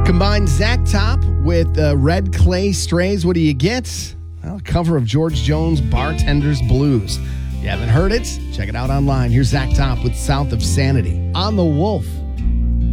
Combine Zach Top with Red Clay Strays. What do you get? Well, a cover of George Jones' Bartender's Blues. If you haven't heard it, check it out online. Here's Zach Top with South of Sanity on The Wolf.